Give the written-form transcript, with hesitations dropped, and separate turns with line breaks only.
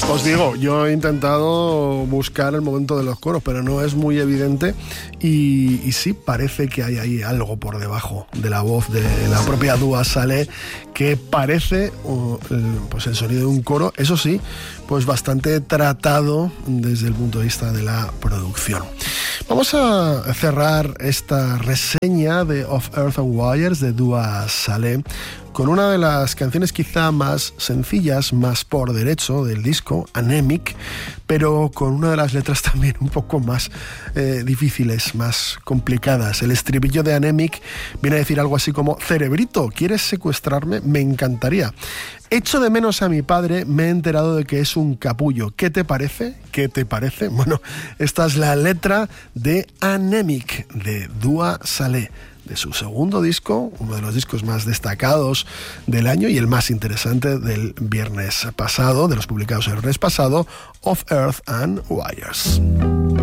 Os digo, yo he intentado buscar el momento de los coros, pero no es muy evidente y sí parece que hay ahí algo por debajo de la voz de la propia Dua Saleh que parece pues el sonido de un coro, eso sí, pues bastante tratado desde el punto de vista de la producción. Vamos a cerrar esta reseña de Of Earth and Wires de Dua Saleh con una de las canciones quizá más sencillas, más por derecho del disco, Anemic, pero con una de las letras también un poco más difíciles, más complicadas. El estribillo de Anemic viene a decir algo así como: cerebrito, ¿quieres secuestrarme? Me encantaría. Echo de menos a mi padre, me he enterado de que es un capullo. ¿Qué te parece? ¿Qué te parece? Bueno, esta es la letra de Anemic de Dua Saleh, de su segundo disco, uno de los discos más destacados del año y el más interesante del viernes pasado, de los publicados el viernes pasado, Of Earth and Wires.